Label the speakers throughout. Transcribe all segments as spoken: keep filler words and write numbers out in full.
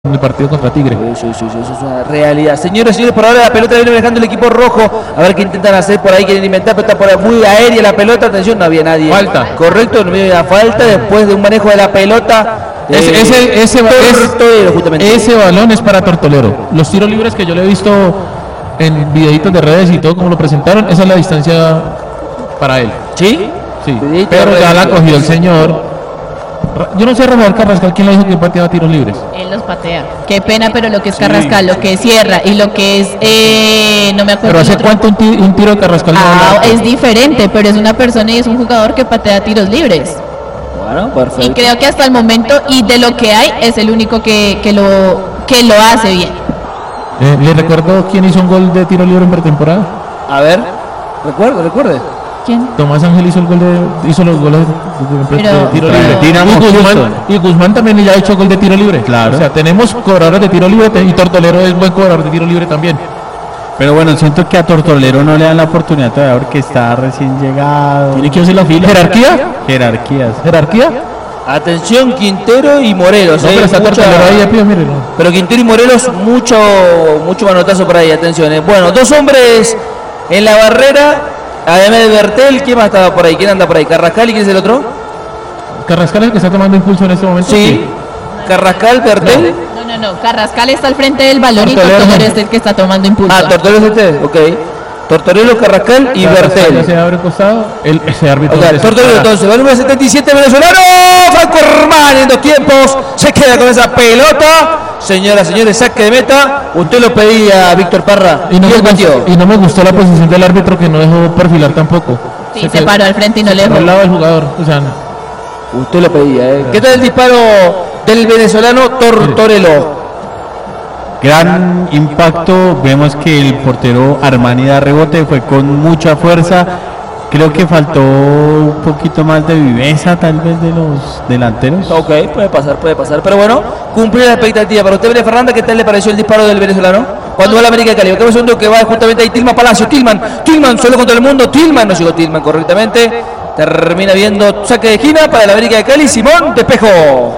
Speaker 1: en el partido contra Tigre.
Speaker 2: Sí, sí, sí, sí, eso es una realidad. Señores, señores, por ahora la pelota viene manejando el equipo rojo. A ver qué intentan hacer por ahí, quieren inventar, pero está por ahí muy aérea la pelota. Atención, no había nadie.
Speaker 1: Falta.
Speaker 2: Correcto, no había una falta después de un manejo de la pelota. De
Speaker 1: Ese, ese, ese,
Speaker 2: Tortolero, justamente.
Speaker 1: ese balón es para Tortolero. Los tiros libres que yo le he visto en videitos de redes y todo como lo presentaron, esa es la distancia para él.
Speaker 2: ¿Sí?
Speaker 1: Sí,
Speaker 2: Videito
Speaker 1: pero
Speaker 2: de
Speaker 1: ya la
Speaker 2: redes.
Speaker 1: cogió el señor. Yo no sé, Rafael Carrascal, ¿quién le dijo que pateaba tiros libres?
Speaker 3: Él los patea. Qué pena, pero lo que es Carrascal, lo que es Sierra y lo que es, eh, no me acuerdo.
Speaker 1: Pero ¿hace
Speaker 3: el otro.
Speaker 1: cuánto un, ti- un tiro de Carrascal no
Speaker 3: Ah,
Speaker 1: va al arco?
Speaker 3: es diferente, pero es una persona y es un jugador que patea tiros libres.
Speaker 2: Bueno,
Speaker 3: Y
Speaker 2: perfecto.
Speaker 3: creo que hasta el momento, y de lo que hay, es el único que, que, lo, que lo hace bien.
Speaker 1: Eh, ¿Le recuerdo quién hizo un gol de tiro libre en pretemporada?
Speaker 2: A ver, recuerde, recuerde.
Speaker 3: ¿Quién?
Speaker 1: Tomás Ángel hizo el gol de, hizo los goles de, de- de
Speaker 3: Pero-
Speaker 1: tiro
Speaker 3: pero-
Speaker 1: libre.
Speaker 4: Dinamo
Speaker 1: y, Guzmán,
Speaker 4: Houston.
Speaker 1: y Guzmán también ya ha hecho gol de tiro libre.
Speaker 4: Claro.
Speaker 1: O sea, tenemos cobradores de tiro libre te- y Tortolero es buen cobrador de tiro libre también.
Speaker 4: Pero bueno, siento que a Tortolero no le dan la oportunidad todavía porque está recién llegado.
Speaker 1: Tiene que hacer la fila. ¿Jerarquía?
Speaker 4: Jerarquías.
Speaker 1: ¿Jerarquía?
Speaker 2: Atención, Quintero y Morelos.
Speaker 1: No,
Speaker 2: eh,
Speaker 1: pero está
Speaker 2: mucha-
Speaker 1: Tortolero ahí de pie, mire. no.
Speaker 2: Pero Quintero y Morelos, mucho, mucho manotazo por ahí, atención. eh. Bueno, dos hombres en la barrera, además de Bertel, ¿quién más estaba por ahí? ¿Quién anda por ahí? ¿Carrascal y quién es el otro?
Speaker 1: Carrascal es el que está tomando impulso en este momento.
Speaker 2: Sí. Carrascal, Bertel.
Speaker 3: No, no, no. Carrascal está al frente del balón y
Speaker 1: Tortolero.
Speaker 3: Tortolero es el que está tomando impulso.
Speaker 2: Ah, Tortolero es este, ok. Tortolero, Carrascal y
Speaker 1: Carrascal ya
Speaker 2: Bertel.
Speaker 1: se abre costado. El, ese árbitro.
Speaker 2: O sea,
Speaker 1: de-
Speaker 2: Tortolero entonces, va el número setenta y siete venezolano, Franco Armani en dos tiempos, se queda con esa pelota. Señoras, señores, saque de meta. Usted lo pedía, Víctor Parra.
Speaker 1: Y no,
Speaker 2: y
Speaker 1: me
Speaker 2: él
Speaker 1: gustó,
Speaker 2: metió.
Speaker 1: y no me gustó la posición del árbitro que no dejó perfilar tampoco.
Speaker 3: Sí, se
Speaker 1: quedó
Speaker 3: paró al frente y no le
Speaker 1: al
Speaker 3: dejó.
Speaker 1: lado del jugador. O sea,
Speaker 2: Usted lo pedía, ¿eh? ¿Qué tal el disparo del venezolano Tortorello?
Speaker 4: Gran impacto. Vemos que el portero Armani da rebote, fue con mucha fuerza. Creo que faltó un poquito más de viveza tal vez de los delanteros.
Speaker 2: Ok, puede pasar, puede pasar. Pero bueno, cumplió la expectativa. Para usted, Belén Fernanda, ¿qué tal le pareció el disparo del venezolano? Cuando va a la América de Cali. Acá un segundo que va justamente ahí Tilman Palacio. Tilman, Tilman, solo contra el mundo. Tilman, no llegó Tilman correctamente. Termina viendo saque de esquina para la América de Cali. Simón Despejo.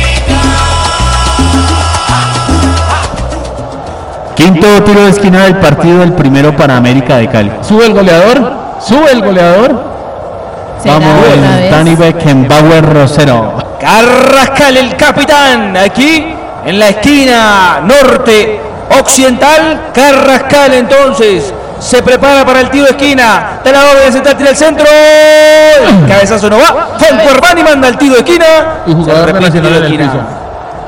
Speaker 4: Quinto tiro de esquina del partido, el primero para América de Cali.
Speaker 1: sube el goleador. Sube el goleador.
Speaker 3: ¿Será
Speaker 4: Vamos,
Speaker 3: otra vez?
Speaker 4: Danny Beckenbauer Rosero.
Speaker 2: Carrascal, el capitán. Aquí en la esquina norte occidental. Carrascal entonces se prepara para el tiro de esquina. Está la orden de sentar, tira el centro. El cabezazo no va. Franco Armani manda el tiro de esquina.
Speaker 1: Y jugador
Speaker 2: Se repite el
Speaker 1: nacional
Speaker 2: tiro de
Speaker 1: en el
Speaker 2: esquina.
Speaker 1: piso.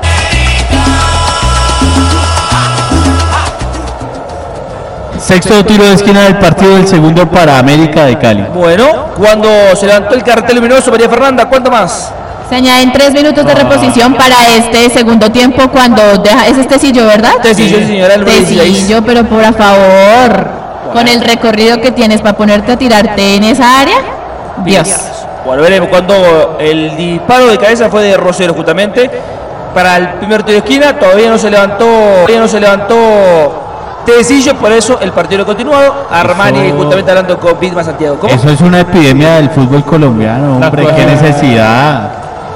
Speaker 4: Sexto tiro de esquina del partido, el segundo para América de Cali.
Speaker 2: Bueno, cuando se levantó el cartel luminoso, María Fernanda, ¿cuánto más?
Speaker 3: Se añaden tres minutos de reposición para este segundo tiempo cuando deja, es este Tecillo, ¿verdad?
Speaker 2: Tecillo, sí, señora, el número dieciséis.
Speaker 3: Tecillo, pero por favor, con el recorrido que tienes para ponerte a tirarte en esa área, Dios.
Speaker 2: Bueno, veremos cuando el disparo de cabeza fue de Rosero justamente para el primer tiro de esquina. Todavía no se levantó, todavía no se levantó Tecillo, por eso el partido continuado. Armani
Speaker 4: Eso-
Speaker 2: justamente hablando con Vidma Santiago. ¿Cómo?
Speaker 4: Eso es una epidemia del fútbol colombiano, hombre, qué necesidad.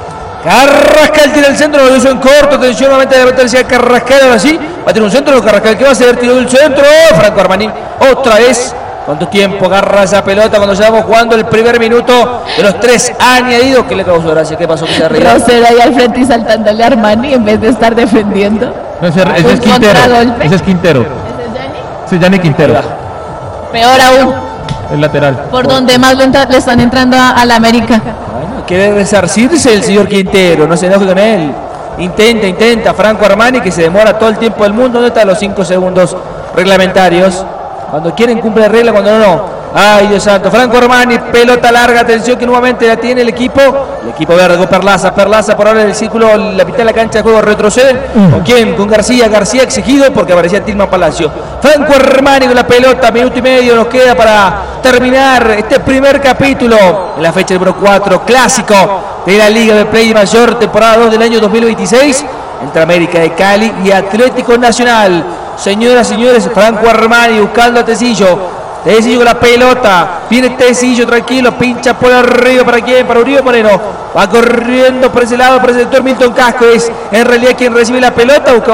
Speaker 2: Carrascal tira el centro, lo hizo en corto, atención nuevamente de la velocidad Carrascal, ahora sí, va a tirar un centro, Carrascal, ¿qué va a hacer? Tiró del centro, Franco Armani, otra vez, ¿cuánto tiempo agarra esa pelota cuando llevamos jugando el primer minuto de los tres añadidos? ¿Qué le causó gracia? ¿Qué pasó con esa arriba?
Speaker 3: Rosero ahí al frente y saltándole a Armani en vez de estar defendiendo.
Speaker 1: No, ese, ese
Speaker 3: Un
Speaker 1: es Quintero.
Speaker 3: contragolpe.
Speaker 1: Ese es Quintero.
Speaker 3: ¿Ese es Gianni?
Speaker 1: Ese es Gianni Quintero.
Speaker 3: Peor aún,
Speaker 1: El lateral.
Speaker 3: por donde más le, entra- le están entrando a, a la América.
Speaker 2: Bueno, quiere resarcirse el señor Quintero, no se enoje con él. Intenta, intenta, Franco Armani, que se demora todo el tiempo del mundo. ¿Dónde están los cinco segundos reglamentarios? Cuando quieren cumple la regla, cuando no, no. Ay, Dios santo. Franco Armani, pelota larga, atención que nuevamente la tiene el equipo. El equipo verde con Perlaza, Perlaza por ahora en el círculo, la mitad de la cancha de juego retroceden. ¿Con quién? Con García, García exigido porque aparecía Tilman Palacio. Franco Armani con la pelota, minuto y medio nos queda para terminar este primer capítulo en la fecha número cuatro, clásico de la Liga de Play Mayor, temporada dos del año dos mil veintiséis, entre América de Cali y Atlético Nacional. Señoras y señores, Franco Armani buscando a Tecillo. Tecillo con la pelota, viene Tecillo tranquilo, pincha por arriba, ¿para quién? Para Uribe Moreno, va corriendo por ese lado, por ese sector Milton Casco, es en realidad quien recibe la pelota, busca